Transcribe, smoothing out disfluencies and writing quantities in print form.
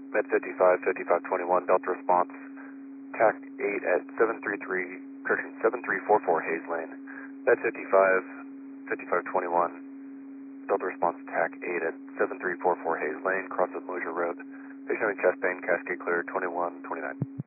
Med 55, 5521, Delta response, TAC 8 at 7344 Hayes Lane. Med 55, 5521, Delta response, TAC 8 at 7344 Hayes Lane, cross of Mosier Road. Patient having chest pain, cascade clear, 2129.